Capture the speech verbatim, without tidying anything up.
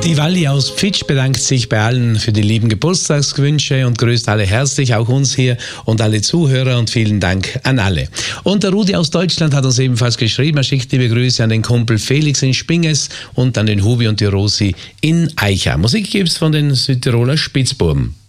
Die Walli aus Pfitsch bedankt sich bei allen für die lieben Geburtstagswünsche und grüßt alle herzlich, auch uns hier und alle Zuhörer, und vielen Dank an alle. Und der Rudi aus Deutschland hat uns ebenfalls geschrieben, er schickt liebe Grüße an den Kumpel Felix in Spinges und an den Hubi und die Rosi in Eicha. Musik gibt's von den Südtiroler Spitzbuben.